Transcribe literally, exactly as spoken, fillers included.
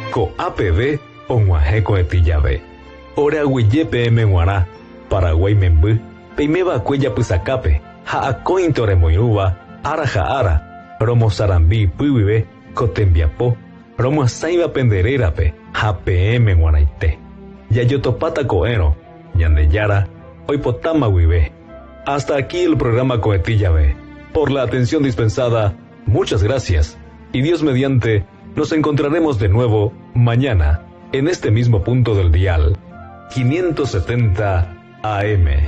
ko A P V onguahe ko'ẽtijave. Ore aguijepe emeguarã Paraguay memby peimeva'ekue japysakápe ha akóinte oremoirũva ára ha ára romosarambi ipy ko tembiapo romoasãiva penderérape ha peẽme g̃uarãite. Jajotopáta ko'ẽrõ Ñandejára oipotáma guive. Hasta aquí el programa Cohetillave. Por la atención dispensada, muchas gracias. Y Dios mediante, nos encontraremos de nuevo mañana en este mismo punto del dial quinientos setenta A M.